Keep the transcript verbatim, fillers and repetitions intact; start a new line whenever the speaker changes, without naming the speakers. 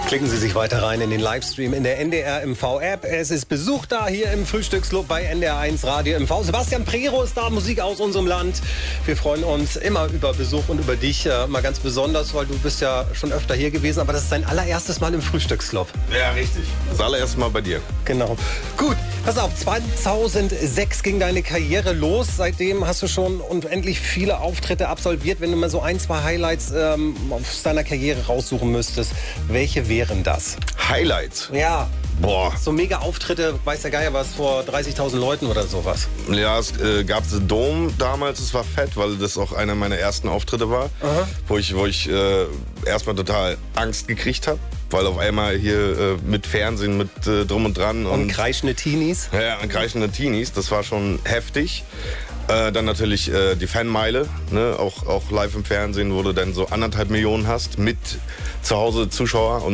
Klicken Sie sich weiter rein in den Livestream in der N D R M V-App. Es ist Besuch da hier im Frühstücksclub bei N D R eins Radio M V. Sebastian Prero ist da, Musik aus unserem Land. Wir freuen uns immer über Besuch und über dich, äh, mal ganz besonders, weil du bist ja schon öfter hier gewesen, aber das ist dein allererstes Mal im Frühstücksclub.
Ja, richtig. Das allererste Mal bei dir.
Genau. Gut, pass auf, zweitausendsechs ging deine Karriere los. Seitdem hast du schon unendlich viele Auftritte absolviert. Wenn du mal so ein, zwei Highlights ähm, aus deiner Karriere raussuchen müsstest, welche wären das?
Highlights?
Ja.
Boah.
So mega Auftritte, weiß der Geier was, vor dreißigtausend Leuten oder sowas.
Ja, es äh, gab The Dome damals, es war fett, weil das auch einer meiner ersten Auftritte war,
Aha.
wo ich, wo ich äh, erstmal total Angst gekriegt habe, weil auf einmal hier äh, mit Fernsehen, mit äh, drum und dran.
Und, und kreischende Teenies.
Ja, und kreischende Teenies, das war schon heftig. Äh, dann natürlich äh, die Fanmeile, ne? auch, auch live im Fernsehen, wo du dann so anderthalb Millionen hast mit zu Hause Zuschauer. Und